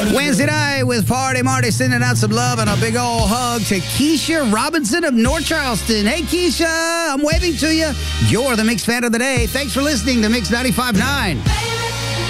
Wednesday night with Party Marty, sending out some love and a big old hug to Keisha Robinson of North Charleston. Hey, Keisha, I'm waving to you. You're the Mix fan of the day. Thanks for listening to Mix 95.9.